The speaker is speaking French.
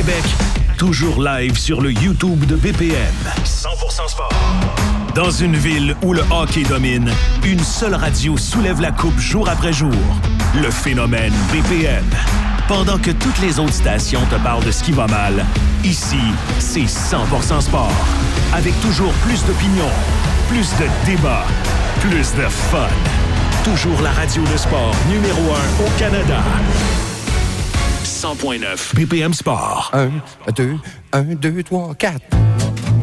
Québec, toujours live sur le YouTube de BPM. 100% sport. Dans une ville où le hockey domine, une seule radio soulève la coupe jour après jour. Le phénomène BPM. Pendant que toutes les autres stations te parlent de ce qui va mal, ici, c'est 100% sport. Avec toujours plus d'opinions, plus de débats, plus de fun. Toujours la radio de sport numéro 1 au Canada. 100.9 BPM Sport. 1, 2, 3, 4.